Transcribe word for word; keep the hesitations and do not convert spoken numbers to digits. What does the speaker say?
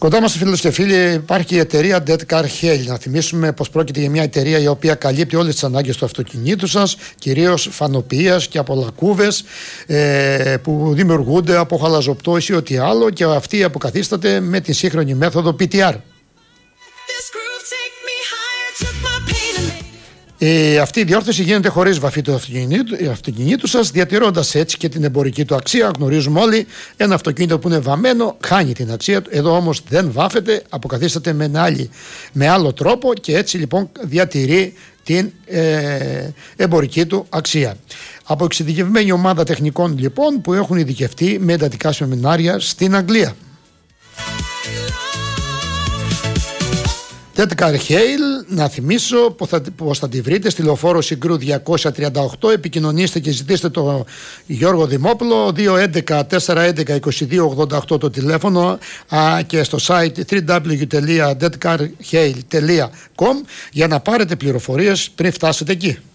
Κοντά μας, φίλες και φίλοι, υπάρχει η εταιρεία Dead Car Hale. Να θυμίσουμε πως πρόκειται για μια εταιρεία η οποία καλύπτει όλες τις ανάγκες του αυτοκινήτου σας, κυρίως φανοποιίας και από λακκούβες ε, που δημιουργούνται από χαλαζοπτώση ή ό,τι άλλο, και αυτή αποκαθίσταται με τη σύγχρονη μέθοδο πι τι αρ. Ε, αυτή η διόρθωση γίνεται χωρίς βαφή του αυτοκινήτου, αυτοκινήτου σας, διατηρώντας έτσι και την εμπορική του αξία. Γνωρίζουμε όλοι, ένα αυτοκίνητο που είναι βαμμένο χάνει την αξία του. Εδώ όμως δεν βάφεται, αποκαθίσταται με, άλλη, με άλλο τρόπο, και έτσι λοιπόν διατηρεί την ε, εμπορική του αξία. Από εξειδικευμένη ομάδα τεχνικών λοιπόν που έχουν ειδικευτεί με εντατικά σεμινάρια στην Αγγλία. Dead Car Hale, να θυμίσω πως θα, πως θα τη βρείτε στη Λεωφόρο Συγκρού διακόσια τριάντα οκτώ. Επικοινωνήστε και ζητήστε το Γιώργο Δημόπουλο, δύο έντεκα τετρακόσια έντεκα είκοσι δύο ογδόντα οκτώ το τηλέφωνο, α, και στο site double-u double-u double-u τελεία dead car hale τελεία com για να πάρετε πληροφορίες πριν φτάσετε εκεί.